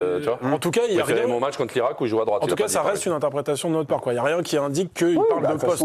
tu vois. En tout cas, il y a rien. Mon match contre l'Irak où il joue à droite. En tout cas, ça reste une interprétation de notre part. Il n'y a rien qui indique qu'il parle de poste.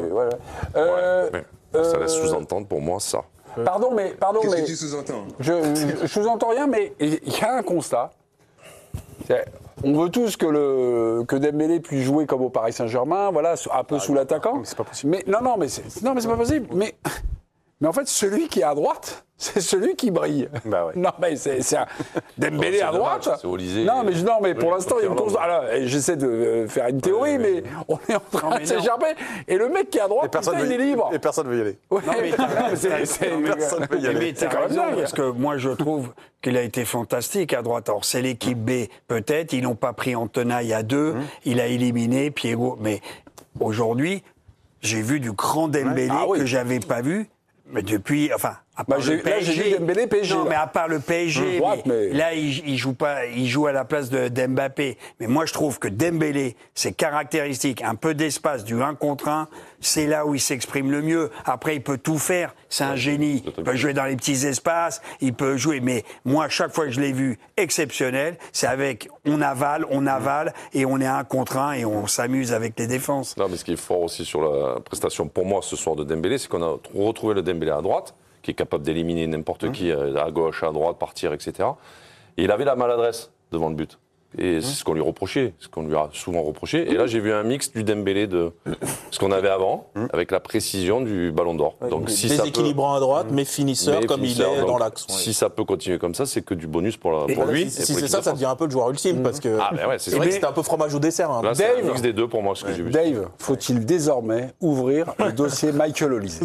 Ça laisse sous-entendre pour moi ça. Pardon, mais Qu'est-ce que tu sous-entends? je sous-entends rien, mais il y a un constat. On veut tous que Dembélé puisse jouer comme au Paris Saint-Germain, voilà, un peu sous l'attaquant. Mais c'est pas possible. Mais mais c'est pas possible. Mais en fait, celui qui est à droite, c'est celui qui brille. Bah ouais. Non, mais c'est un Dembélé à droite. C'est Olysée. Non, mais pour l'instant, il y a une course. Alors, j'essaie de faire une théorie, mais on est en train de s'échapper. Et le mec qui est à droite, il est libre. Et personne ne veut y aller. Ouais, Personne ne veut y aller. Mais t'as raison, parce que moi, je trouve qu'il a été fantastique à droite. Alors, c'est l'équipe B, peut-être. Ils n'ont pas pris Antonaille à 2. Il a éliminé Piego. Mais aujourd'hui, j'ai vu du grand Dembélé que j'avais pas vu. Mais depuis, à part le PSG. Là, j'ai vu Dembélé PSG. Non, mais à part le PSG, là, il joue pas, il joue à la place de Mbappé. Mais moi, je trouve que Dembélé, ses caractéristiques, un peu d'espace, du 1 contre 1, c'est là où il s'exprime le mieux. Après, il peut tout faire. C'est un génie. Il peut jouer dans les petits espaces, il peut jouer. Mais moi, chaque fois que je l'ai vu exceptionnel, c'est avec on avale, et on est 1 contre 1 et on s'amuse avec les défenses. Non, mais ce qui est fort aussi sur la prestation pour moi ce soir de Dembélé, c'est qu'on a retrouvé le Dembélé à droite, qui est capable d'éliminer n'importe qui à gauche, à droite, partir, etc. Et il avait la maladresse devant le but. Et c'est ce qu'on lui reprochait, ce qu'on lui a souvent reproché. Et là, j'ai vu un mix du Dembélé de ce qu'on avait avant, avec la précision du Ballon d'Or. Donc, déséquilibrant à droite, mais finisseur comme il est dans l'axe. Si ça peut continuer comme ça, c'est que du bonus pour lui. Si c'est ça, ça devient un peu le joueur ultime. Parce que c'est vrai que c'était un peu fromage au dessert. Là, c'est un mix des deux pour moi, ce que j'ai vu. Dave, faut-il désormais ouvrir le dossier Michael Olise?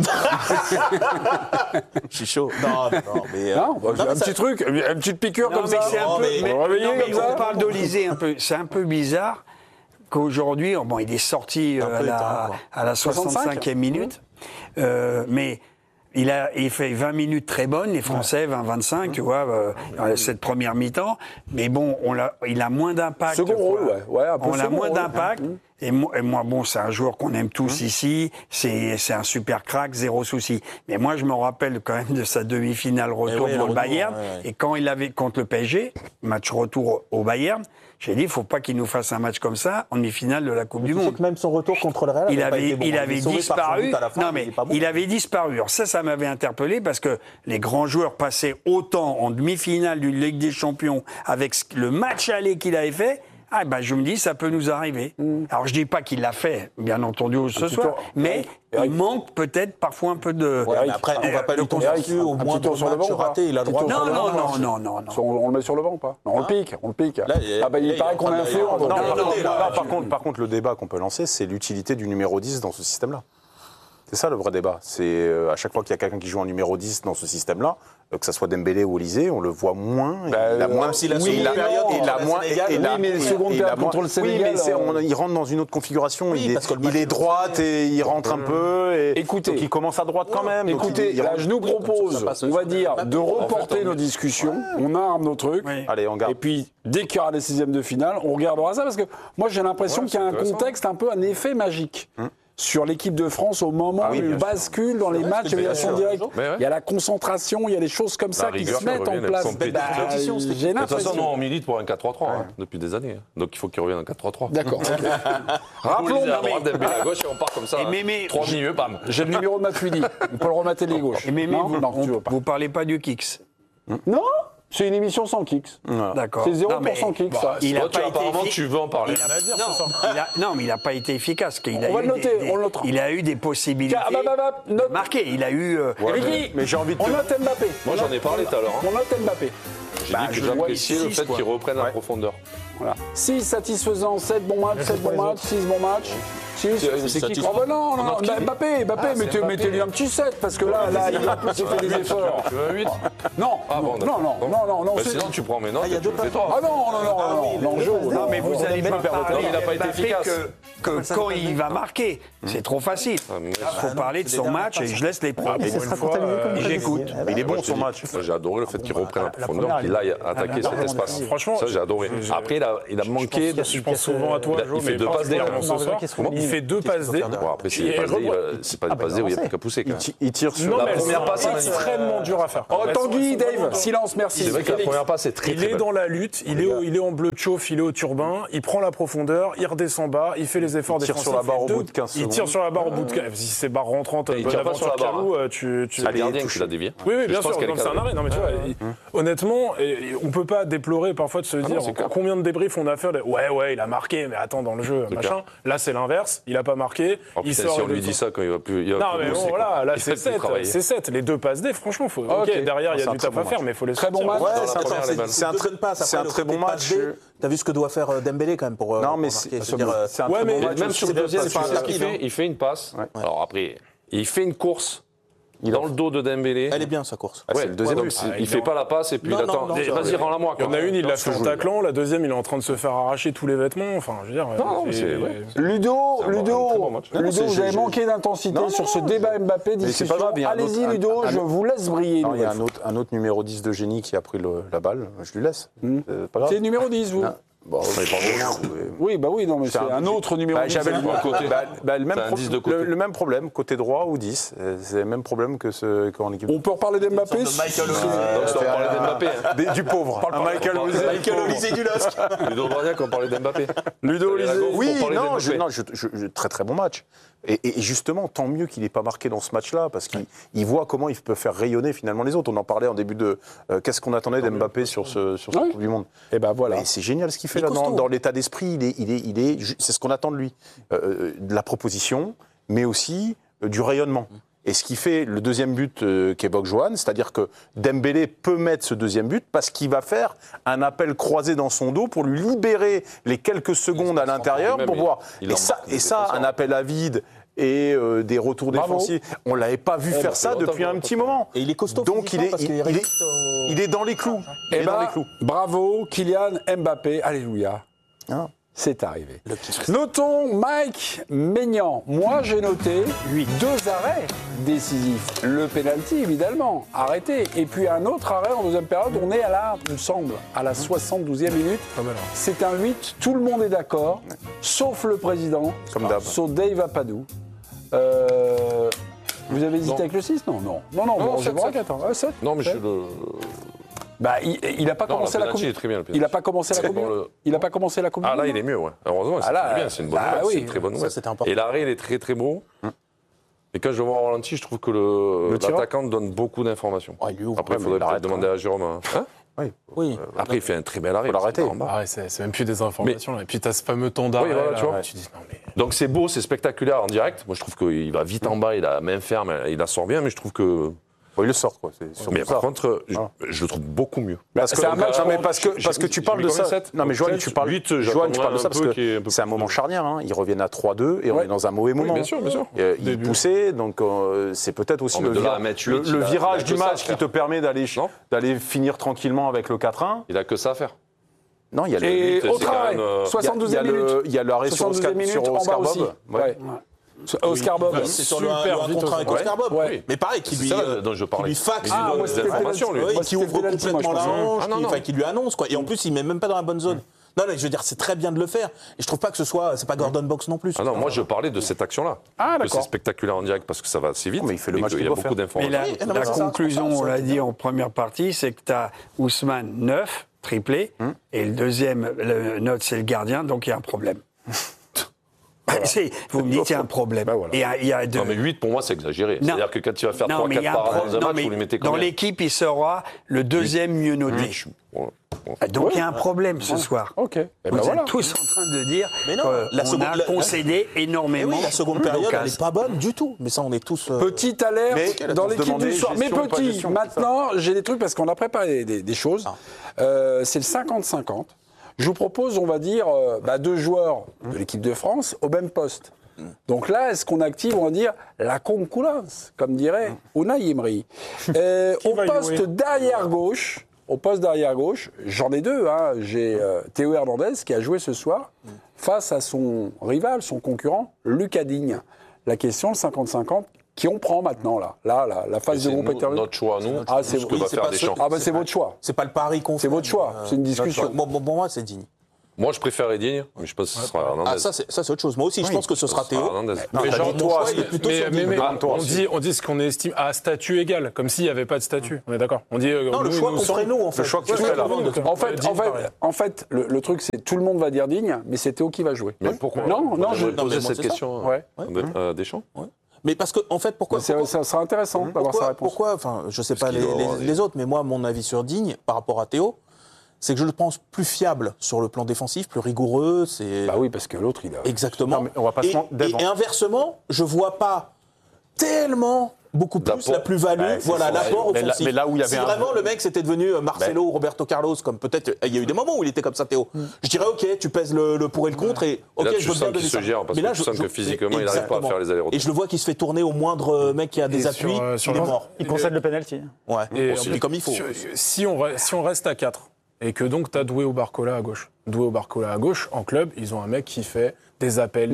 Je suis chaud. Non, mais un petit truc, une petite piqûre comme ça. On parle d'Olysée un peu. C'est un peu bizarre qu'aujourd'hui, il est sorti à la 65e minute, mais il fait 20 minutes très bonnes, les Français, 20-25, tu vois, cette première mi-temps. Mais bon, il a moins d'impact. Second rôle, on a moins d'impact. Et moi, c'est un joueur qu'on aime tous ici. C'est un super crack, zéro souci. Mais moi, je me rappelle quand même de sa demi-finale retour pour le Bayern. Et quand il avait contre le PSG, match retour au Bayern, j'ai dit, il faut pas qu'il nous fasse un match comme ça en demi-finale de la Coupe du Monde. Même son retour contre le Real, il avait disparu. Non, mais il avait disparu. Alors ça m'avait interpellé parce que les grands joueurs passaient autant en demi-finale d'une Ligue des Champions avec le match aller qu'il avait fait. Je me dis, ça peut nous arriver. Alors, je dis pas qu'il l'a fait, bien entendu, ce soir, mais il manque peut-être parfois un peu de... Ouais, mais après, on va pas lui tomber dessus au moins de match raté. Il a droit Non. On le met sur le banc ou pas? Non, on le pique. Là, il paraît qu'on est influent. Par contre, le débat qu'on peut lancer, c'est l'utilité du numéro 10 dans ce système-là. C'est ça le vrai débat. C'est à chaque fois qu'il y a quelqu'un qui joue en numéro 10 dans ce système-là, que ça soit Dembélé ou Olysée, on le voit moins. Il a moins. Mais seconde période contre le Sénégal. Il rentre dans une autre configuration. Il est droite et il rentre un peu. Écoutez, donc il commence à droite quand même. Écoutez, là, je nous propose, on va dire, de reporter nos discussions. On arme nos trucs. Allez, on garde. Et puis, dès qu'il y aura les 6e de finale, on regardera ça parce que moi, j'ai l'impression qu'il y a un contexte un peu, un effet magique. Sur l'équipe de France au moment où il bascule dans les matchs d'élimination directe. Il y a la concentration, il y a place comme ça qui se mettent en place. De toute façon, nous, on milite pour un 4-3-3 depuis des années. Donc il faut qu'il revienne en 4-3-3. D'accord. Rappelons à droite, Dembélé à gauche et on part comme ça. 3 milieux, bam. J'ai le numéro de Matuidi. On peut le remater de les gauches. Mais vous parlez pas du Kicks? Non. C'est une émission sans kicks. D'accord. C'est 0% kicks. Apparemment, tu veux en parler. Non, mais il n'a pas été efficace. On va le noter, on le notera. Il a eu des possibilités de marquer. Il a eu... Mais j'ai envie de... On note Mbappé. Moi, j'en ai parlé tout à l'heure. On note Mbappé. J'ai dit que j'appréciais le fait qu'il reprenne en profondeur. Voilà. 6 satisfaisants, 7 bons matchs, 6 bons matchs. C'est qui? Oh non, Mbappé, mettez-lui un petit 7 parce que là, il a plus fait des efforts. Tu veux un 8? Non. Sinon, tu prends mes notes. Il y a 2 Ah non, non, mais vous allez pas parler. Il n'a pas été efficace. Que quand il va marquer, c'est trop facile. Il faut parler de son match et je laisse les pros. J'écoute. Il est bon son match. J'ai adoré le fait qu'il reprenne en profondeur, qu'il aille attaquer cet espace. Franchement, ça j'ai adoré. Après, il il a manqué. Je pense souvent à toi, Jo, il fait mais 2 passes D. Il fait 2 passes D. Après, c'est pas des passes D où il n'y a plus qu'à pousser. Il tire sur Non, la mais première passe. c'est extrêmement dur à faire. Oh, Tanguy, Dave, silence, merci. C'est vrai que la première passe est très Il est dans la lutte, il est en bleu de chauffe, il est au turbin, il prend la profondeur, il redescend bas, il fait les efforts défensifs. Il tire sur la barre au bout de 15 secondes. Il tire sur la barre au bout de 15 secondes. Si c'est barre rentrante, il tire pas sur la barre. C'est le gardien qui l'a dévié. Oui, bien sûr, c'est un arrêt. Non, mais tu vois, honnêtement, on peut pas déplorer parfois de se dire combien de débriefs on a fait. Ouais, il a marqué, mais attends, dans le jeu, machin. Là, c'est l'inverse, il a pas marqué. Il sort. Si on lui dit ça quand il va plus. Non, mais bon, voilà, là, c'est 7. Les 2 passes D, franchement, faut. Ok, derrière, il y a du taf à faire, mais il faut les sortir. Très bon match. C'est un très bon match. T'as vu ce que doit faire Dembélé quand même pour. Non, mais c'est un très bon match. Même sur le deuxième, il fait une passe. Alors après, il fait une course. Dans le dos de Dembélé. Elle est bien sa course. C'est le deuxième. Il fait pas la passe et puis il attend. Vas-y, rends-la moi. Il y en a une, il l'a fait en taclant. La deuxième, il est en train de se faire arracher tous les vêtements. Enfin, je veux dire. Ludo, vous avez manqué d'intensité sur ce débat Mbappé discussion. Allez-y, Ludo, je vous laisse briller. Il y a un autre numéro 10 de génie qui a pris la balle. Je lui laisse. C'est numéro 10, vous. Bon, oui, non, mais c'est un autre numéro 10. J'avais le même problème, côté droit ou 10. C'est le même problème qu'en équipe. On peut reparler d'Mbappé Du pauvre. Michael Olysée du LOSC. Ludo Braniac, on parlait d'Mbappé. Ludo Olysée. Oui, non, très bon match. Et justement, tant mieux qu'il n'ait pas marqué dans ce match-là, parce qu'il voit comment il peut faire rayonner finalement les autres. On en parlait en début de qu'est-ce qu'on attendait d'Mbappé sur cette Coupe du Monde. Et ben voilà. Et c'est génial ce qu'il fait là dans l'état d'esprit. C'est ce qu'on attend de lui, de la proposition, mais aussi du rayonnement. Et ce qui fait le deuxième but qu'évoque Johan, c'est-à-dire que Dembélé peut mettre ce deuxième but parce qu'il va faire un appel croisé dans son dos pour lui libérer les quelques secondes à l'intérieur pour voir. Et ça, un appel à vide et des retours défensifs, on l'avait pas vu faire ça depuis un petit moment. Et il est costaud. Donc il est dans les clous. Bravo, Kylian Mbappé, alléluia. C'est arrivé. Notons Mike Maignan. Moi, j'ai noté 2 arrêts décisifs. Le pénalty, évidemment, arrêté. Et puis un autre arrêt en deuxième période. On est il me semble, à la 72e minute. C'est un 8. Tout le monde est d'accord, sauf le président, sauf Dave Apadou. Vous avez hésité avec le 6 ? Non, je vous raconte. 7. Non, mais je suis le... il n'a pas commencé la Coupe. Il n'a pas commencé la Coupe. Il n'a pas commencé la Coupe. Ah là, il est mieux, ouais. Heureusement, c'est très bien, c'est une bonne nouvelle, c'est une très bonne nouvelle. Et l'arrêt, il est très très beau. Et quand je vois au ralenti, je trouve que l'attaquant donne beaucoup d'informations. Après, il faudrait peut-être demander à Jérôme. Oui. Après, il fait un très bel arrêt. Il faut l'arrêter. C'est même plus des informations. Et puis, tu as ce fameux temps d'arrêt. Tu dis, non, mais... Donc, c'est beau, c'est spectaculaire en direct. Moi, je trouve qu'il va vite en bas, il a la main ferme, il la sort bien, mais je trouve que. Il le sort, quoi. Mais par contre, je le trouve beaucoup mieux. Parce que tu parles de ça. Non, mais Johan, tu parles de ça parce que c'est un moment charnière. Ils reviennent à 3-2 et on est dans un mauvais moment. Bien sûr. Il poussait, donc c'est peut-être aussi le virage du match qui te permet d'aller finir tranquillement avec le 4-1. Il a que ça à faire. Non, il y a et autre arrêt, 72e minute. Il y a l'arrêt sur Oscar Bob. Oscar Bob, c'est sur le contrat avec Oscar Bob. Mais pareil, qui lui faxe des informations, qui ouvre complètement la hanche, qui lui annonce, quoi. Et en plus, il met même pas dans la bonne zone. Non, je veux dire, c'est très bien de le faire. Et je trouve pas que c'est pas Gordon Box non plus. Ah non, moi je parlais de cette action-là. Ah d'accord. C'est spectaculaire en direct parce que ça va assez vite. Mais il fait le match qu'il y a beaucoup d'informations. La conclusion, on l'a dit en première partie, c'est que tu as Ousmane 9, triplé, et le deuxième note, c'est le gardien, donc il y a un problème. Vous me dites qu'il y a un problème. Non, mais 8, pour moi, c'est exagéré. C'est-à-dire que quand tu vas faire 3-4 parades dans un match, vous lui mettez combien ? Dans l'équipe, il sera le deuxième mieux noté. Donc il y a un problème ce soir. Ok. Vous êtes tous en train de dire qu'on a concédé énormément. Oui, la seconde période, elle n'est pas bonne du tout. Mais ça, on est tous... Petite alerte dans l'équipe du soir. Mais petit, maintenant, j'ai des trucs parce qu'on a préparé des choses. C'est le 50-50. Je vous propose, on va dire, 2 joueurs de l'équipe de France au même poste. Donc là, est-ce qu'on active, on va dire, la concurrence, comme dirait Unai Emery. Au poste d'arrière gauche, j'en ai 2. J'ai Théo Hernandez qui a joué ce soir face à son rival, son concurrent, Lucas Digne. La question, le 50-50. Qui on prend maintenant, là, la phase de groupe est terminée. Notre choix, nous. C'est votre choix. C'est pas le pari qu'on fait. C'est votre choix, c'est une discussion. Bon, moi, c'est Digne. Moi, je préfère Digne, mais je pense que ce sera Hernandez. Ah, ça, c'est autre chose. Moi aussi, je pense que ce sera Théo. Mais genre, toi, il est plutôt on dit ce qu'on estime à statut égal, comme s'il n'y avait pas de statut. On est d'accord. On dit non, le choix qu'on ferait nous, en fait. Le choix que tu fais là. En fait, le truc, c'est tout le monde va dire Digne, mais c'est Théo qui va jouer. Mais pourquoi Non, je posais cette question. Deschamps. Mais parce que, en fait, pourquoi ça sera intéressant d'avoir sa réponse. Pourquoi enfin, je sais pas les autres, mais moi, mon avis sur Digne, par rapport à Théo, c'est que je le pense plus fiable sur le plan défensif, plus rigoureux. Bah oui, parce que l'autre, il a... Exactement. Non, mais on va pas et inversement, je vois pas tellement beaucoup plus la plus-value, l'apport offensif. Mais là où il y avait vraiment le mec c'était devenu Marcelo ou Roberto Carlos, comme peut-être il y a eu des moments où il était comme ça, Théo. Je dirais ok, tu pèses le pour et le contre et ok, là, je veux bien donner ça. Mais là, je sens que physiquement il n'arrive pas à faire les allers-retours. Et je le vois qui se fait tourner au moindre mec qui a des appuis, il est mort. Il concède le penalty. Ouais, et comme il faut. Si on reste à 4 et que donc tu as Doué ou Barcola à gauche. Doué ou Barcola à gauche, en club, ils ont un mec qui fait des appels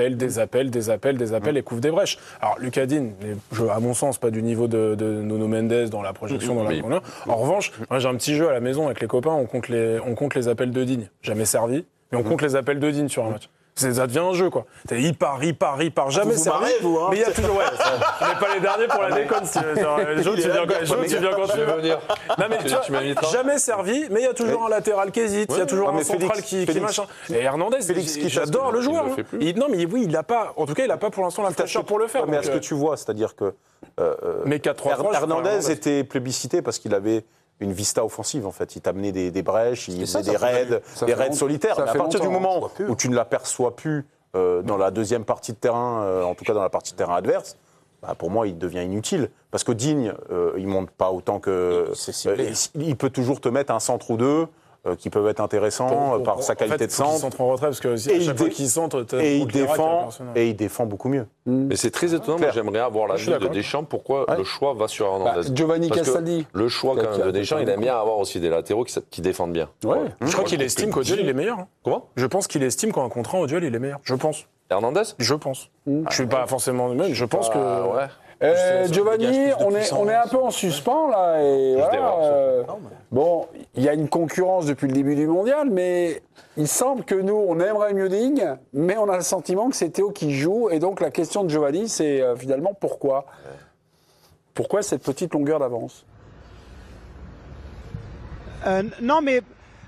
et couvre des brèches. Alors, Lucas Digne, à mon sens, pas du niveau de Nuno Mendes dans la projection, dans la corner. En revanche, moi, j'ai un petit jeu à la maison avec les copains, on compte les appels de Digne. Jamais servi, mais on compte les appels de Digne sur un match. Ça devient un jeu, quoi. Il part, jamais servi. Mais il y a toujours, on n'est pas les derniers pour la déconne. Tu viens quand tu veux venir. Non, mais tu vois, jamais servi, mais il y a toujours un latéral qui hésite, il y a toujours un central qui machin. Et Hernandez, j'adore le joueur. Non, mais oui, il n'a pas, en tout cas, il n'a pas pour l'instant la fraîcheur pour le faire. Mais à ce que tu vois, c'est-à-dire que Hernandez était plébiscité parce qu'il avait une vista offensive, en fait. Il t'amenait des brèches, il faisait des raids solitaires. Mais à partir du moment où tu ne l'aperçois plus dans la deuxième partie de terrain, en tout cas dans la partie de terrain adverse, pour moi, il devient inutile. Parce que Digne, il ne monte pas autant que... il peut toujours te mettre un centre ou deux qui peuvent être intéressants par sa qualité de centre. Il centre en retrait, parce que à chaque fois qu'il centre... Et il défend beaucoup mieux. Mais c'est très étonnant. Moi, j'aimerais avoir l'avis de Deschamps. Pourquoi le choix va sur Hernandez? Giovanni Castaldi. Le choix quand même de Deschamps, il aime bien avoir aussi des latéraux qui défendent bien. Je crois qu'il estime qu'au duel, il est meilleur. Comment? Je pense qu'il estime qu'en contrat au duel, il est meilleur. Je pense. Hernandez? Je pense. Je suis pas forcément le même. Je pense que... Giovanni, on est un peu en suspens là. Et voilà, bon, il y a une concurrence depuis le début du mondial, mais il semble que nous, on aimerait mieux Digne, mais on a le sentiment que c'est Théo qui joue. Et donc la question de Giovanni, c'est finalement pourquoi? Pourquoi cette petite longueur d'avance? Non, mais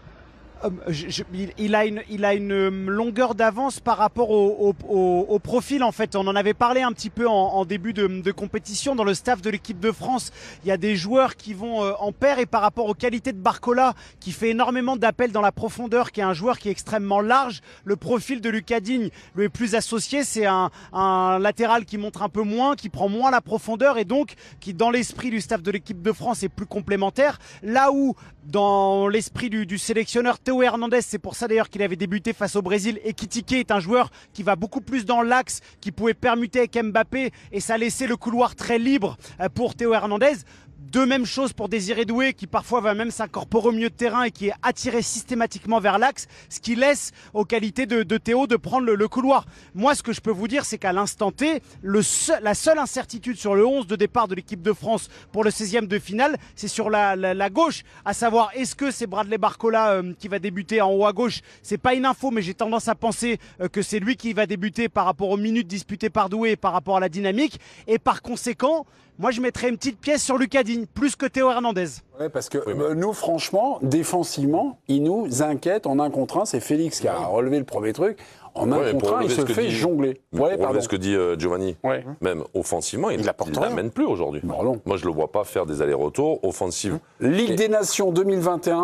il a une longueur d'avance par rapport au profil, en fait. On en avait parlé un petit peu en début de compétition. Dans le staff de l'équipe de France, il y a des joueurs qui vont en paire, et par rapport aux qualités de Barcola, qui fait énormément d'appels dans la profondeur, qui est un joueur qui est extrêmement large, le profil de Lucas Digne lui est plus associé. C'est un latéral qui montre un peu moins, qui prend moins la profondeur, et donc qui, dans l'esprit du staff de l'équipe de France, est plus complémentaire. Là où, dans l'esprit du sélectionneur Théo Hernandez, c'est pour ça d'ailleurs qu'il avait débuté face au Brésil, et Ekitike est un joueur qui va beaucoup plus dans l'axe, qui pouvait permuter avec Mbappé, et ça laissait le couloir très libre pour Théo Hernandez. De même chose pour Désiré Doué, qui parfois va même s'incorporer au milieu de terrain et qui est attiré systématiquement vers l'axe, ce qui laisse aux qualités de Théo de prendre le couloir. Moi, ce que je peux vous dire, c'est qu'à l'instant T, la seule incertitude sur le 11 de départ de l'équipe de France pour le 16e de finale, c'est sur la gauche, à savoir, est-ce que c'est Bradley Barcola qui va débuter en haut à gauche? C'est pas une info, mais j'ai tendance à penser que c'est lui qui va débuter par rapport aux minutes disputées par Doué et par rapport à la dynamique, et par conséquent, moi, je mettrais une petite pièce sur Lucas Digne, plus que Théo Hernandez. Oui, parce que nous, franchement, défensivement, il nous inquiète en 1 contre 1. C'est Félix qui a relevé le premier truc. En 1 contre 1, il se fait jongler. Pour ce que dit Giovanni, même offensivement, il n'amène plus aujourd'hui. Moi, je ne le vois pas faire des allers-retours offensifs. Ligue des Nations 2021,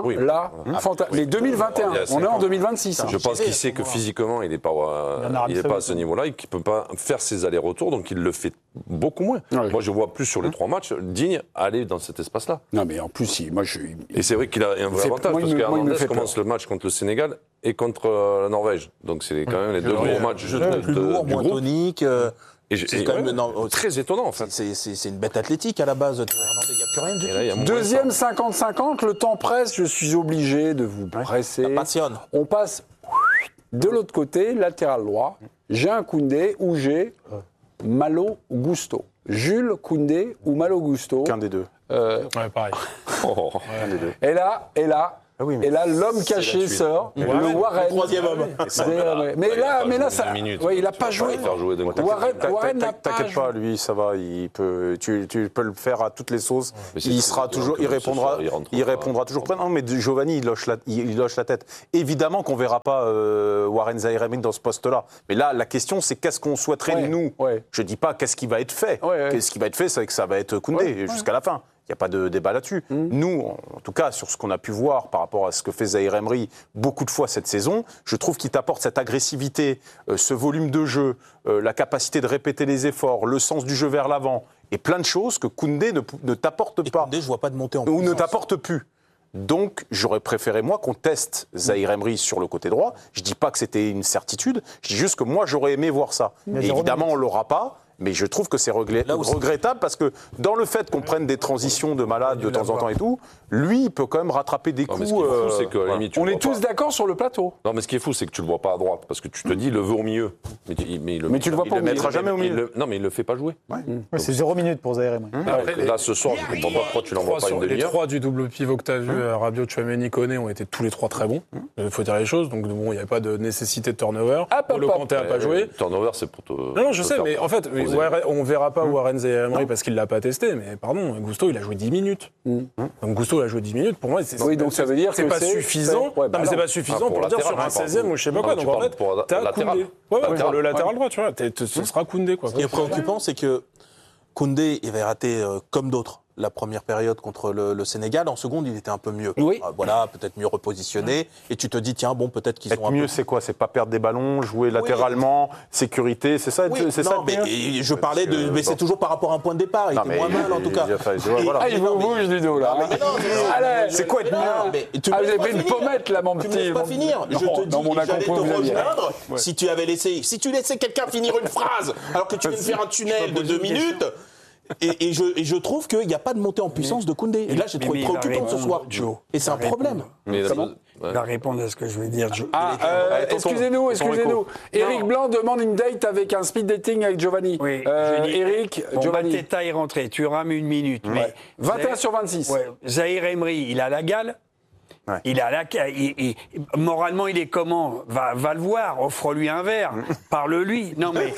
les 2021, on est en 2026. Je pense qu'il sait que physiquement, il n'est pas à ce niveau-là, et qu'il ne peut pas faire ses allers-retours, donc il le fait beaucoup moins. Moi, je vois plus sur les 3 matchs Digne aller dans cet espace-là. Non, mais en plus, et c'est vrai qu'il a un vrai avantage, parce qu'Hernandez commence le match contre le Sénégal et contre la Norvège. Donc c'est quand même les 2 gros matchs plus lourd, moins tonique. C'est quand même très étonnant, en fait. C'est une bête athlétique à la base. Il n'y a plus rien du tout. Deuxième 50-50, le temps presse, je suis obligé de vous presser. Ça passionne. On passe de l'autre côté, latéral droit. J'ai un Koundé ou j'ai Malo Gusto. Jules Koundé ou Malo Gusto. Qu'un des deux. Pareil. Et là, Et là, l'homme caché sort, le Warren. Le troisième homme. Mais là, ça. Ouais, il n'a pas joué. Warren n'a pas. T'inquiète pas, lui, ça va. Tu peux le faire à toutes les sauces. Il sera toujours. Il répondra toujours. Non, mais Giovanni, il loche la tête. Évidemment qu'on verra pas Warren Zaïre-Emery dans ce poste-là. Mais là, la question, c'est qu'est-ce qu'on souhaiterait nous. Je dis pas qu'est-ce qui va être fait. Qu'est-ce qui va être fait, c'est que ça va être Koundé jusqu'à la fin. Il n'y a pas de débat là-dessus. Nous, en tout cas, sur ce qu'on a pu voir par rapport à ce que fait Zaïre-Emery beaucoup de fois cette saison, je trouve qu'il t'apporte cette agressivité, ce volume de jeu, la capacité de répéter les efforts, le sens du jeu vers l'avant, et plein de choses que Koundé ne t'apporte pas. Koundé, je ne vois pas de montée en puissance. Ou ne t'apporte plus. Donc, j'aurais préféré, moi, qu'on teste Zaïre-Emery sur le côté droit. Je ne dis pas que c'était une certitude, je dis juste que moi, j'aurais aimé voir ça. Et évidemment, on ne l'aura pas. Mais je trouve que c'est regrettable parce que dans le fait qu'on prenne des transitions de malade de temps en temps et tout, lui, il peut quand même rattraper des coups. On est tous d'accord sur le plateau. Non, mais ce qui est fou, c'est que tu le vois pas à droite parce que tu te dis, il le veut au milieu. Mais tu le vois pas au milieu. Il le mettra jamais au milieu. Non, mais il le fait pas jouer. C'est 0 minute pour Zaïre-Emery. Là, ce soir, je comprends pas pourquoi tu l'envoies pas une demi-heure. Les trois du double pivot que tu as vu, Rabiot, Tchouaméni, Koné, ont été tous les trois très bons. Il faut dire les choses. Donc, bon, il n'y avait pas de nécessité de turnover. Le Kanté n'a pas joué. Turnover, c'est pour te. Non, je sais, mais en fait, on verra pas Warren Zaïre-Emery parce qu'il l'a pas testé, mais pardon, Gusto il a joué 10 minutes. Donc Gusto il a joué 10 minutes, pour moi donc ça veut dire que c'est pas suffisant. Non, mais c'est pas suffisant pour dire sur un 16e ou je sais pas quoi. Donc en fait, t'as Koundé. Pour le latéral droit, tu vois, ce sera Koundé quoi. Ce qui est préoccupant, c'est que Koundé il avait raté comme d'autres la première période contre le Sénégal. En seconde, il était un peu mieux. Voilà, peut-être mieux repositionné. Et tu te dis, tiens, bon, peut-être qu'ils sont un peu mieux. C'est quoi? C'est pas perdre des ballons, jouer latéralement, sécurité, c'est ça? C'est ça. Mais je parlais de. Mais c'est toujours par rapport à un point de départ. Il était moins mal, en tout cas. Il vous bouge, Ludo, là. C'est quoi être mieux? Vous avez pris une pommette, là, mon petit. Tu me laisses pas finir. Je te dis, j'allais te rejoindre si tu avais laissé. Si tu laissais quelqu'un finir une phrase alors que tu viens de faire un tunnel de 2 minutes. Et je trouve qu'il n'y a pas de montée en puissance de Koundé. Et là, j'ai trouvé préoccupant ce soir. Et c'est un problème. Il va répondre à ce que je vais dire. Excusez-nous. Éric Blanc demande une date avec un speed dating avec Giovanni. Éric, Giovanni. Mateta est rentré, tu rames 1 minute. Mais 21 sur 26. Zaïre-Emery, il a la gale. Il a moralement, il est comment? Va le voir, offre-lui un verre, parle-lui. Non mais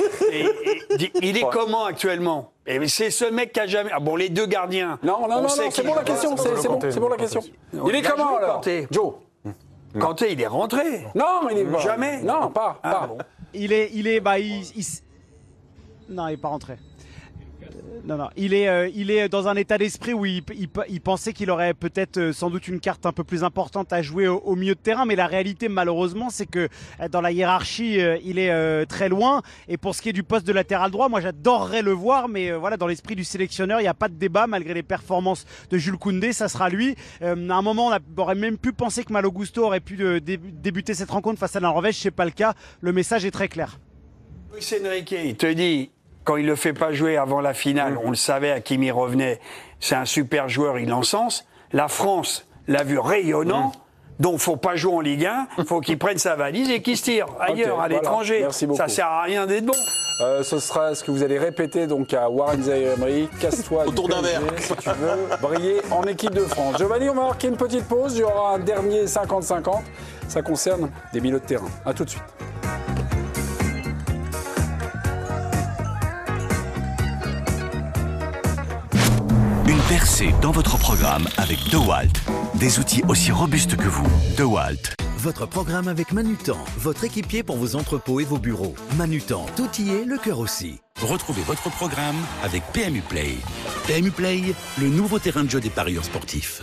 il est comment actuellement? Et c'est ce mec qui a jamais. Ah bon, les deux gardiens. Non, c'est bon la question. C'est bon la question. Il est comment alors? Joe. Kanté, il est rentré. Non, mais il est jamais. Non, pas. Bon. Il est non, il est pas rentré. Non, il est dans un état d'esprit où il pensait qu'il aurait peut-être sans doute une carte un peu plus importante à jouer au milieu de terrain, mais la réalité malheureusement c'est que dans la hiérarchie il est très loin. Et pour ce qui est du poste de latéral droit, moi j'adorerais le voir, mais voilà, dans l'esprit du sélectionneur il n'y a pas de débat malgré les performances de Jules Koundé, ça sera lui. À un moment on aurait même pu penser que Malo Gusto aurait pu débuter cette rencontre face à la Norvège, c'est pas le cas, le message est très clair. Luis Enrique, il te dit, quand il ne le fait pas jouer avant la finale, on le savait, Hakimi revenait, c'est un super joueur, il l'encense. La France l'a vu rayonnant, donc il ne faut pas jouer en Ligue 1, il faut qu'il prenne sa valise et qu'il se tire ailleurs, à l'étranger. Merci beaucoup. Ça ne sert à rien d'être bon. Ce sera ce que vous allez répéter donc à Warren Zaïre-Emery. Casse-toi autour d'un verre si tu veux briller en équipe de France. Giovanni, on va marquer une petite pause, il y aura un dernier 50-50. Ça concerne des milieux de terrain. A tout de suite. Une percée dans votre programme avec DeWalt. Des outils aussi robustes que vous. DeWalt. Votre programme avec Manutan, votre équipier pour vos entrepôts et vos bureaux. Manutan, tout y est, le cœur aussi. Retrouvez votre programme avec PMU Play. PMU Play, le nouveau terrain de jeu des parieurs sportifs.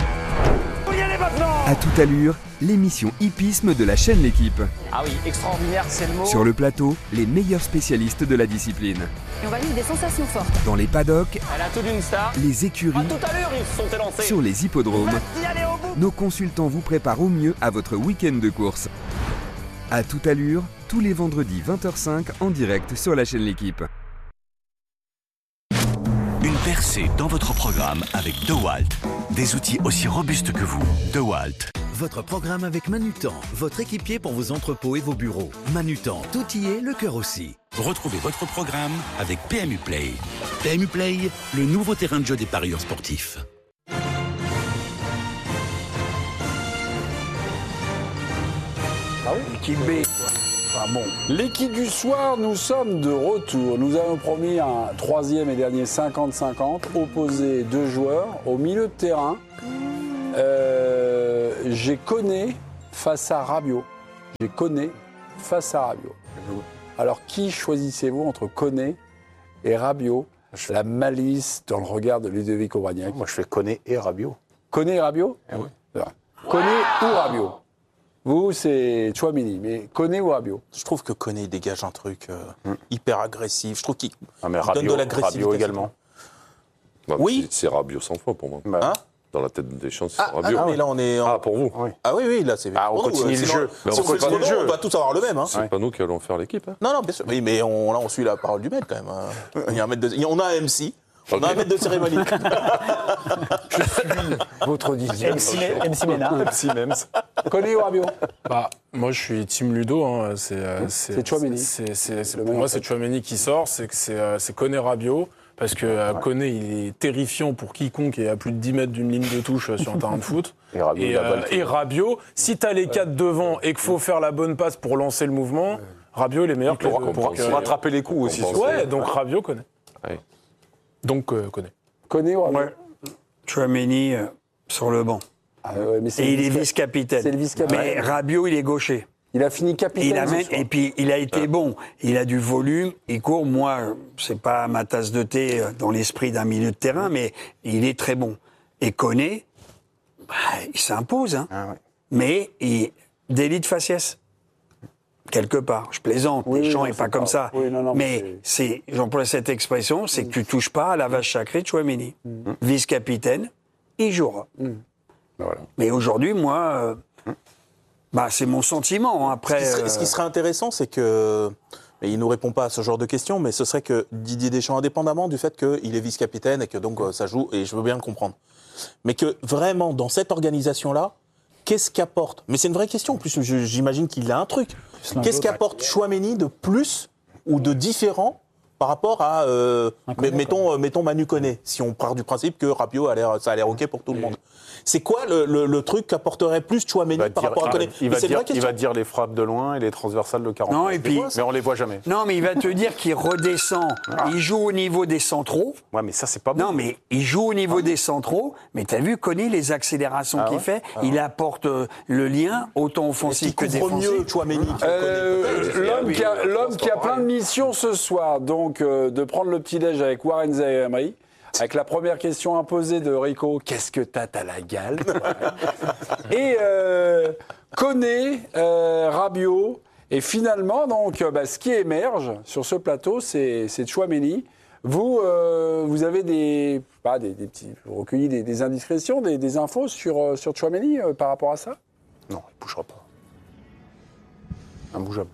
À toute allure, l'émission hippisme de la chaîne L'Équipe. Ah oui, extraordinaire, c'est le mot. Sur le plateau, les meilleurs spécialistes de la discipline. Et on va vivre des sensations fortes. Dans les paddocks, elle a tout d'une star. Les écuries, à toute allure, ils se sont élancés. Sur les hippodromes, nos consultants vous préparent au mieux à votre week-end de course. À toute allure, tous les vendredis 20h05 en direct sur la chaîne L'Équipe. Une percée dans votre programme avec DeWalt. Des outils aussi robustes que vous. DeWalt. Votre programme avec Manutan, votre équipier pour vos entrepôts et vos bureaux. Manutan, tout y est, le cœur aussi. Retrouvez votre programme avec PMU Play. PMU Play, le nouveau terrain de jeu des parieurs sportifs. L'équipe B. Bon. L'équipe du soir, nous sommes de retour. Nous avons promis un troisième et dernier 50-50, opposé 2 joueurs au milieu de terrain. J'ai Koné face à Rabiot. Alors, qui choisissez-vous entre Koné et Rabiot? La malice dans le regard de Ludovic Aubragnac. Moi, je fais Koné et Rabiot. Koné et Rabiot? Oui. Koné ou Rabiot? Vous, c'est Tchouaméni, mais Koné ou Rabiot? Je trouve que Koné dégage un truc hyper agressif. Je trouve qu'il donne de Rabiot l'agressivité. également. Oui. C'est Rabiot 100 fois pour moi. Hein? Dans la tête des champs, c'est Rabiot. Mais là, on est. pour vous. Oui. Ah oui, là, c'est. on continue le jeu. Si on continue le jeu, on va tous avoir le même. C'est pas nous qui allons faire l'équipe. Non, bien sûr. Oui, mais là, on suit la parole du maître quand même. Il y a un maître on a un MC. On a un maître de cérémonie. Je suis votre dixième. MC Ménard. MC Mems. Koné ou Rabiot? Moi, je suis team Ludo. Hein. C'est Tchouaméni. Pour moi, c'est Tchouaméni qui sort. C'est Koné Rabiot. Parce que Koné, il est terrifiant pour quiconque est à plus de 10 mètres d'une ligne de touche sur un terrain de foot. Et Rabiot, si tu as les 4 devant et qu'il faut faire la bonne passe pour lancer le mouvement, Rabiot, il est meilleur pour rattraper les coups aussi. Ouais, donc Rabiot, Koné. Ouais. Donc, Koné. Koné ou Rabiot? Tchouaméni sur le banc. Et il est vice-capitaine. C'est le vice-capitaine. Mais Rabiot, il est gaucher. Il a fini capitaine. Et puis, il a été bon. Il a du volume, il court. Moi, c'est pas ma tasse de thé dans l'esprit d'un milieu de terrain, mais il est très bon. Et Koné, il s'impose. Hein. Mais délit de faciès. Quelque part. Je plaisante. Les champs n'est pas comme ça. Oui, mais j'emploie cette expression, c'est que tu touches pas à la vache sacrée de Tchouaméni. Vice-capitaine, il jouera. Voilà. Mais aujourd'hui, moi... c'est mon sentiment. Après, ce qui serait intéressant, c'est que... Mais il ne nous répond pas à ce genre de questions, mais ce serait que Didier Deschamps, indépendamment du fait qu'il est vice-capitaine et que donc ça joue, et je veux bien le comprendre, mais que vraiment, dans cette organisation-là, qu'est-ce qu'apporte... Mais c'est une vraie question, en plus j'imagine qu'il a un truc. Qu'est-ce qu'apporte Tchouaméni de plus ou de différent par rapport à, mettons Manu Koné, si on part du principe que Rabiot ça a l'air OK pour tout le monde. C'est quoi le truc qu'apporterait plus Tchouaméni par rapport à Koné? Il va dire les frappes de loin et les transversales de 40. Non, et puis, mais on les voit jamais. Non, mais il va te dire qu'il redescend. Il joue au niveau des centraux. Ouais, mais ça, c'est pas bon. Non, mais il joue au niveau des centraux. Mais t'as vu, Koné, les accélérations qu'il fait, il apporte le lien autant offensif que défensif. Mieux Tchouaméni l'homme qui a plein de missions ce soir, donc de prendre le petit-déj avec Warren Zaïre-Emery. Avec la première question imposée de Rico, qu'est-ce que t'as la gale? Et Koné, Rabiot, et finalement, donc, ce qui émerge sur ce plateau, c'est Tchouaméni. Vous avez vous recueillez des indiscrétions, des infos sur Tchouaméni par rapport à ça? Non, il ne bougera pas. Imbougeable.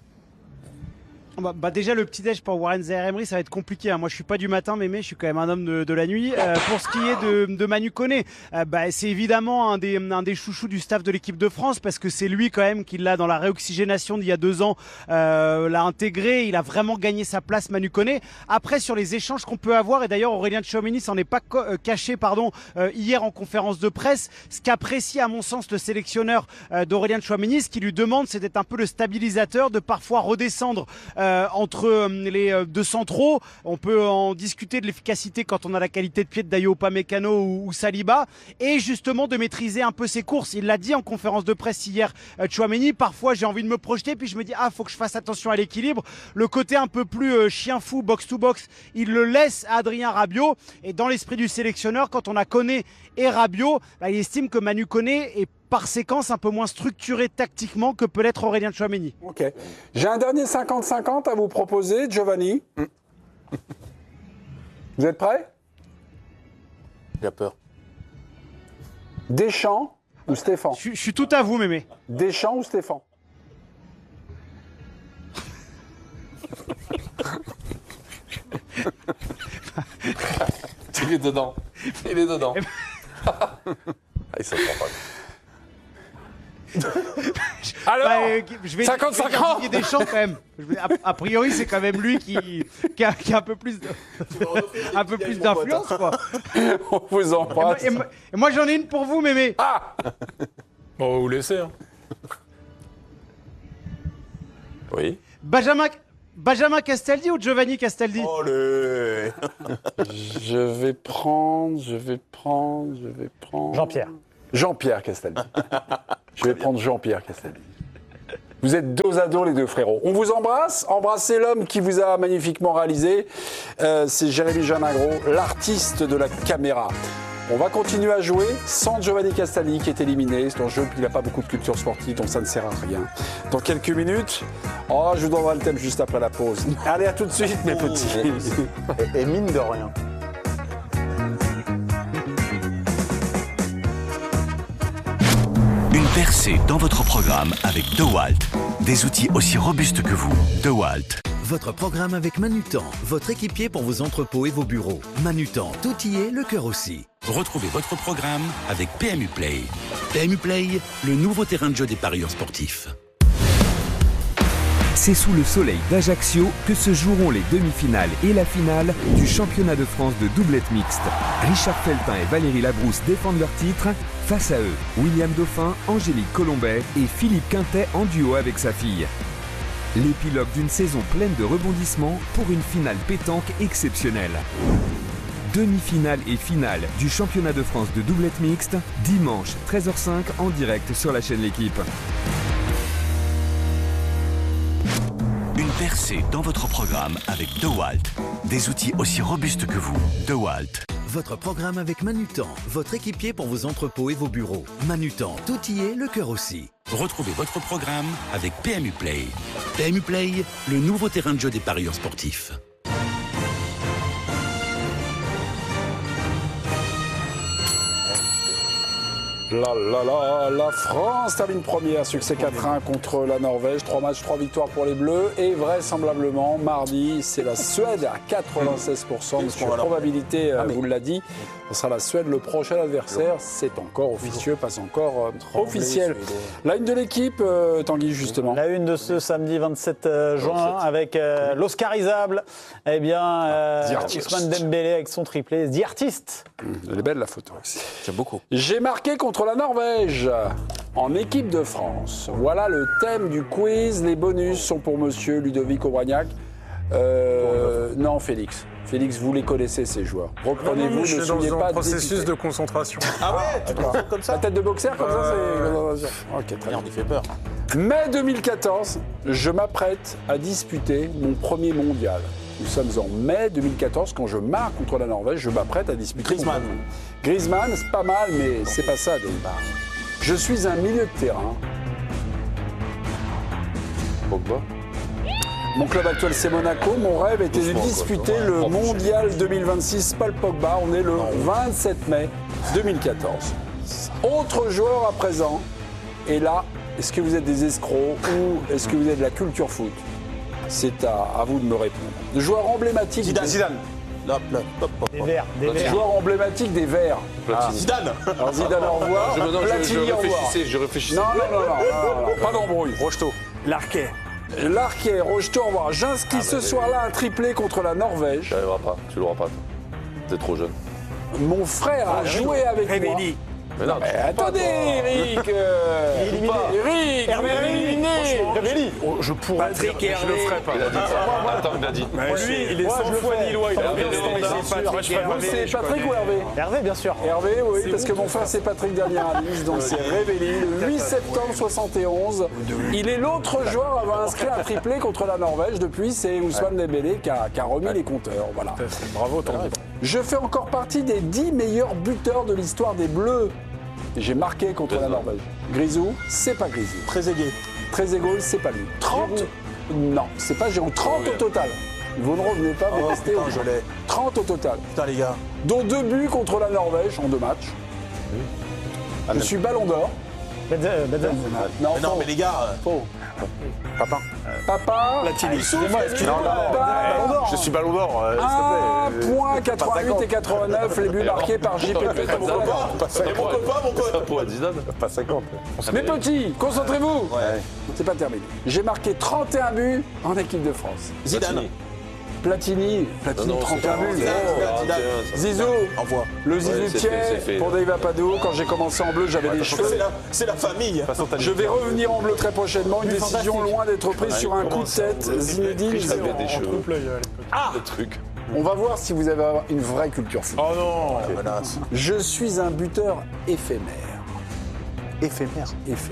Déjà, le petit-déj pour Warren Zaïre-Emery, ça va être compliqué. Hein. Moi, je suis pas du matin, mémé, je suis quand même un homme de la nuit. Pour ce qui est de Manu Koné, c'est évidemment un des chouchous du staff de l'équipe de France, parce que c'est lui quand même qui l'a, dans la réoxygénation d'il y a 2 ans, l'a intégré. Il a vraiment gagné sa place, Manu Koné. Après, sur les échanges qu'on peut avoir, et d'ailleurs Aurélien Tchouaméni s'en est pas caché hier en conférence de presse, ce qu'apprécie à mon sens le sélectionneur d'Aurélien Tchouaméni, ce qu'il lui demande, c'est d'être un peu le stabilisateur, de parfois redescendre entre les 2 centraux. On peut en discuter de l'efficacité quand on a la qualité de pied de Dayo Upamecano ou Saliba, et justement de maîtriser un peu ses courses. Il l'a dit en conférence de presse hier, Tchouaméni, parfois j'ai envie de me projeter, puis je me dis faut que je fasse attention à l'équilibre. Le côté un peu plus chien fou, box to box, il le laisse à Adrien Rabiot, et dans l'esprit du sélectionneur, quand on a Koné et Rabiot, il estime que Manu Koné est par séquence un peu moins structuré tactiquement que peut l'être Aurélien Tchouaméni. Ok. J'ai un dernier 50-50 à vous proposer, Giovanni. Vous êtes prêts? J'ai peur. Deschamps ou Stéphane? Je suis tout à vous, mémé. Deschamps ou Stéphane? Il est dedans. Il est dedans. Il se prend pas. Alors, je vais 50-50 Didier Deschamps quand même. A priori, c'est quand même lui qui a un peu plus d'influence, quoi. On vous embrasse. Et moi, j'en ai une pour vous, mémé. Bon, vous laissez. Hein. Oui. Benjamin Castaldi ou Giovanni Castaldi? Olé. Je vais prendre... Jean-Pierre. Jean-Pierre Castaldi. Je vais prendre Jean-Pierre Castaldi. Vous êtes dos à dos les deux frérots. On vous embrasse. Embrassez l'homme qui vous a magnifiquement réalisé. C'est Jérémy Janingro, l'artiste de la caméra. On va continuer à jouer sans Giovanni Castaldi qui est éliminé. C'est un jeu qui n'a pas beaucoup de culture sportive, donc ça ne sert à rien. Dans quelques minutes, je vous donnerai le thème juste après la pause. Allez, à tout de suite mes petits. Et mine de rien. Une percée dans votre programme avec DeWalt. Des outils aussi robustes que vous. DeWalt. Votre programme avec Manutan, votre équipier pour vos entrepôts et vos bureaux. Manutan, tout y est, le cœur aussi. Retrouvez votre programme avec PMU Play. PMU Play, le nouveau terrain de jeu des parieurs sportifs. C'est sous le soleil d'Ajaccio que se joueront les demi-finales et la finale du championnat de France de doublette mixte. Richard Feltin et Valérie Labrousse défendent leur titre. Face à eux, William Dauphin, Angélique Colombet et Philippe Quintet en duo avec sa fille. L'épilogue d'une saison pleine de rebondissements pour une finale pétanque exceptionnelle. Demi-finale et finale du championnat de France de doublette mixte, dimanche 13h05 en direct sur la chaîne L'Équipe. Une percée dans votre programme avec DeWalt. Des outils aussi robustes que vous. DeWalt. Votre programme avec Manutan, votre équipier pour vos entrepôts et vos bureaux. Manutan, tout y est, le cœur aussi. Retrouvez votre programme avec PMU Play. PMU Play, le nouveau terrain de jeu des parieurs sportifs. La France termine première, succès 4-1 contre la Norvège, 3 matchs, 3 victoires pour les Bleus et vraisemblablement mardi c'est la Suède à 96%, monsieur, probabilité, vous l'a dit, ce sera la Suède le prochain adversaire, c'est encore officieux, pas encore officiel. La une de l'équipe, Tanguy justement. La une de ce samedi 27 juin avec l'Oscarisable, eh bien Ousmane Dembélé avec son triplé, The Artist. Elle est belle la photo aussi. J'aime beaucoup. J'ai marqué contre la Norvège en équipe de France. Voilà le thème du quiz. Les bonus sont pour monsieur Ludovic Aubragnac. Non, Félix. Félix, vous les connaissez ces joueurs. Reprenez-vous, ne soyez pas un processus de concentration. Ah ouais, tu penses comme ça? La tête de boxeur comme ça, c'est... Ok, très bien. On y fait peur. Mai 2014, je m'apprête à disputer mon premier mondial. Nous sommes en mai 2014, quand je marque contre la Norvège, je m'apprête à disputer Griezmann. Griezmann, c'est pas mal, mais c'est pas ça, Neymar. Je suis un milieu de terrain. Pogba. Mon club actuel, c'est Monaco. Mon rêve était de disputer le mondial 2026. Paul Pogba, on est le 27 mai 2014. Autre joueur à présent. Et là, est-ce que vous êtes des escrocs ou est-ce que vous êtes de la culture foot? C'est à vous de me répondre. Le joueur emblématique. Zidane. Des Verts. Joueur emblématique des Verts. Zidane. Alors Zidane, au revoir. Platini, au revoir. Je réfléchissais. Non, pas d'embrouille. Rocheteau. Larquet. Larquet, Rocheteau, au revoir. J'inscris ce soir-là un triplé contre la Norvège. Tu n'arriveras pas, tu l'auras pas. T'es trop jeune. Mon frère a joué avec moi. Révéli. Mais non, Attendez, Eric. Eric, éliminé. Révéli. Je pourrais Patrick dire, et mais je le ferai pas. Il a dit ça. Attends, il a dit. Lui, il est 100 fois Lillois. Il a bien C'est Patrick ou Hervé? Hervé, bien sûr. Hervé, oui, parce que mon frère c'est Patrick Dernier-Alice, donc c'est Révéli, le 8 septembre 71. Il est l'autre joueur à avoir inscrit un triplé contre la Norvège. Depuis, c'est Ousmane Dembélé qui a remis les compteurs. Voilà. Bravo, Tanguy. Je fais encore partie des 10 meilleurs buteurs de l'histoire des Bleus. J'ai marqué contre la Norvège. Grisou, c'est pas Grisou. Très égaux, c'est pas lui. 30 Non, c'est pas Giroud. 30 au total. Vous ne revenez pas, vous restez au 30 au total. Putain, les gars. Dont 2 buts contre la Norvège en 2 matchs. Je suis ballon d'or. Non, mais les gars. Faux. Papa. Latini. Je suis ballon d'or. 1,88 et 89, les buts marqués par JP. Mon copain, mon pote. Pour Zidane. Pas 50. Mes petits, concentrez-vous. C'est pas terminé. J'ai marqué 31 buts en équipe de France. Zidane. Platini 31 buts. Zizou, envoie. Le Zizou pour Dave Apadou. Quand j'ai commencé en bleu, j'avais des cheveux. C'est la famille. Je vais revenir en bleu très prochainement. Une décision loin d'être prise sur un coup de tête. Zinedine, j'avais des cheveux. Le truc. On va voir si vous avez une vraie culture foot. Oh non. Je suis un buteur éphémère. Éphémère.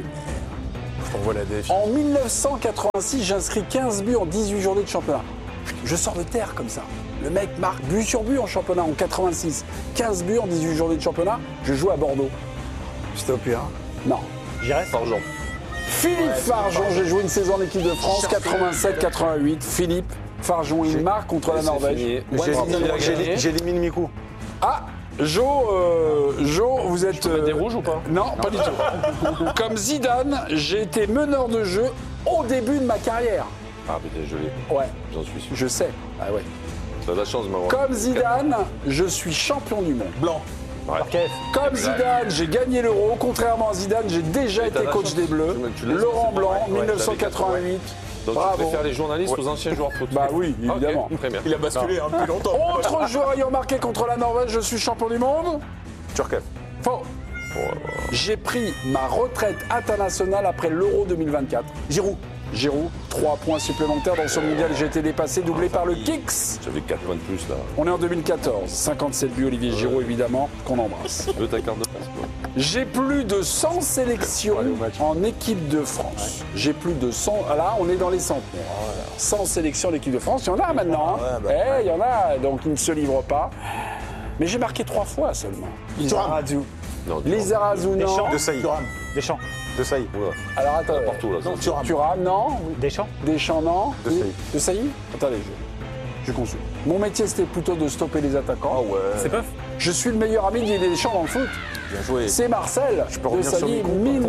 On voit la défi. En 1986, j'inscris 15 buts en 18 journées de championnat. Je sors de terre comme ça. Le mec marque but sur but en championnat en 86. 15 buts en 18 journées de championnat. Je joue à Bordeaux. C'était au Puy, hein? Non. J'y reste. Fargeon. Philippe Fargeon, j'ai joué une saison en équipe de France, 87-88. Philippe Fargeon, il marque contre la Norvège. J'élimine Mikou. Ah, Jo, vous êtes... des rouges ou pas? Non, pas du tout. Comme Zidane, j'ai été meneur de jeu au début de ma carrière. Ah, putain, je l'ai. Ouais. J'en suis sûr. Je sais. Ah ouais. T'as de la chance de m'avoir. Comme Zidane, je suis champion du monde. Blanc. Ouais. Comme Zidane, j'ai gagné l'Euro. Contrairement à Zidane, j'ai déjà été coach des Bleus. Laurent Blanc, 1988. Donc bravo. tu préfères les journalistes aux anciens joueurs de foot? Bah oui, évidemment. Okay, très bien. Il a basculé depuis longtemps. Autre joueur ayant marqué contre la Norvège, je suis champion du monde. Turkev. Faux. J'ai pris ma retraite internationale après l'Euro 2024. Giroud, 3 points supplémentaires dans ce mondial. J'ai été dépassé, doublé par le Kicks. J'avais 4 points de plus là. On est en 2014. 57 buts, Olivier Giroud évidemment, qu'on embrasse. Tu veux ta carte de passe quoi? J'ai plus de 100 sélections en équipe de France. J'ai plus de 100. Là, on est dans les centenaires. 100 sélections en équipe de France. Il y en a maintenant. Il y en a, donc ils ne se livrent pas. Mais j'ai marqué 3 fois seulement. Lizarazu. Lizarazu, non. Deschamps. De Sailly. Alors attends. Partout là. Thuram, non. Deschamps, non. De Sailly. Attendez, je consulte. Mon métier, c'était plutôt de stopper les attaquants. Ah ouais. C'est pas. Je suis le meilleur ami d'Didier Deschamps dans le foot. Bien joué. C'est Marcel de Sailly,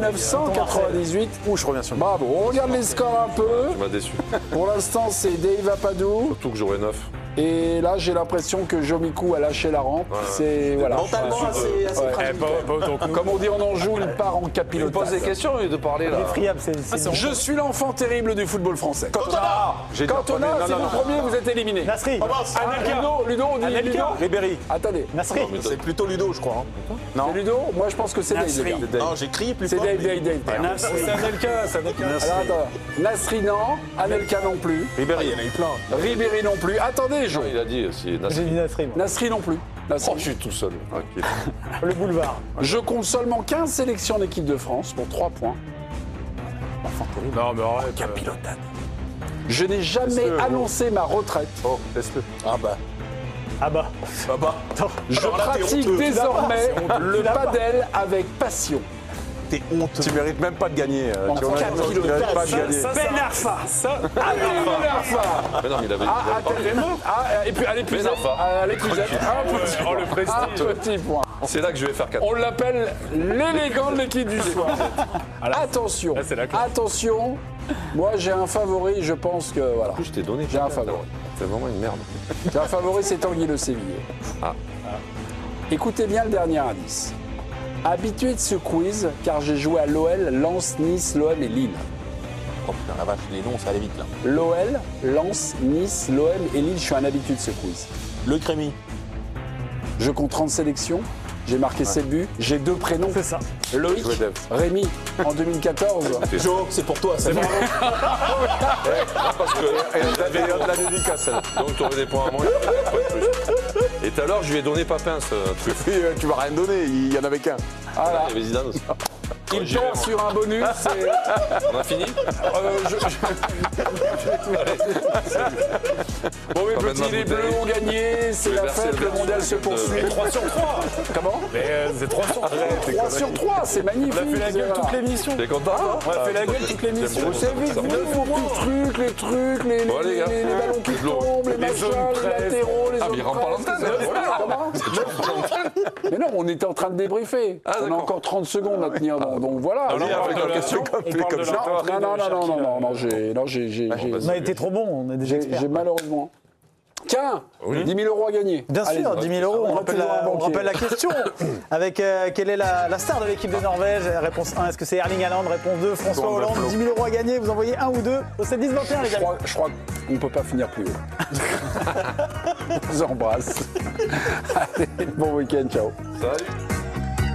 1998. Je reviens sur Bravo. On regarde les scores un peu. Tu m'as déçu. Pour l'instant, c'est Dave Apadou. Surtout que j'aurais 9. Et là, j'ai l'impression que Jomikou a lâché la rampe. C'est voilà. Mentalement assez fragile. Comme on dit en Anjou, il part en Il capilotage. pose des questions et de parler là. Je suis l'enfant terrible du football français. Cantona. C'est vous premier, vous êtes éliminé. Nasri. Ludo, on dit Ludo. Ribéry. Attendez. Nasri. C'est plutôt Ludo, je crois. Non. C'est Ludo. Moi, je pense que c'est Dave. Non, j'ai crié plus C'est fort. Dave. C'est Anelka. Alors attends. Nasri non. Anelka non plus. Ribéry. Il y en a eu plein. Ribéry non plus. Attendez, Non, il a dit aussi. J'ai dit Nasri. Nasri non plus. Oh, je suis tout seul. Tranquille. Le boulevard. Je compte seulement 15 sélections en équipe de France pour 3 points. Non, mais arrête. Capilotade. Je n'ai jamais annoncé ma retraite. Oh, laisse-le. Ah bah. Je pratique désormais le padel avec passion. T'es honteux. Tu mérites même pas de gagner. Tu mérites pas de gagner. Ben Arfa. Mais non, mais il avait. Et puis à l'épuisette. Un petit point. C'est là que je vais faire 4. On l'appelle l'élégant de l'équipe du soir. Attention, attention. Moi, j'ai un favori, je pense que voilà. En plus, je t'ai donné. J'ai un favori. C'est vraiment une merde. J'ai un favori, c'est Tanguy Le Sévillé. Écoutez bien le dernier indice. Habitué de ce quiz, car j'ai joué à l'OL, Lens, Nice, l'OM et Lille. Oh putain, la vache, les noms, ça allait vite là. L'OL, Lens, Nice, l'OM et Lille, je suis un habitué de ce quiz. Le Crémy. Je compte 30 sélections, j'ai marqué 7 buts, j'ai 2 prénoms. C'est ça. Loïc, Rémi, en 2014. Jo, c'est pour toi, c'est bon. Parce que la dédicace. donc tu aurais des points à moi. Et tout à l'heure, je lui ai donné Papin ce truc. Tu m'as rien donné, il y en avait qu'un. Voilà. Il y avait Zidane aussi. Il perd sur un bonus. On a fini Bon, mes petits, les Bleus ont gagné, c'est la fête, le mondial se poursuit. 3 sur 3. Comment Mais c'est 3 sur 3. 3 sur 3, c'est magnifique. On a fait la gueule toute l'émission. T'es content? On a fait la gueule toute l'émission. Vous savez, vos petits trucs, les ballons qui tombent, les machins, les latéraux, les Ah, mais il rentre pas l'antenne. Mais non, on était en train de débriefer. On a encore 30 secondes à tenir, donc voilà. Non, Non, j'ai On a été trop bon, on est déjà experts. J'ai malheureusement. Tiens, 10 000 euros à gagner. Bien sûr, 10 000 euros. On rappelle la question. Avec quelle est la star de l'équipe de Norvège? Réponse 1, est-ce que c'est Erling Haaland? Réponse 2, François Hollande. 10 000 euros à gagner. Vous envoyez 1 ou 2 au 7 10 21, les gars. Je crois qu'on ne peut pas finir plus haut. Je vous embrasse. Allez, bon week-end, ciao. Salut.